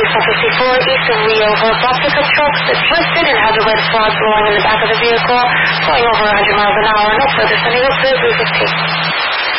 154 east of Leo Hook. A pickup truck that twisted and had the red flag blowing in the back of the vehicle, going over 100 miles an hour. No further sending up to 350.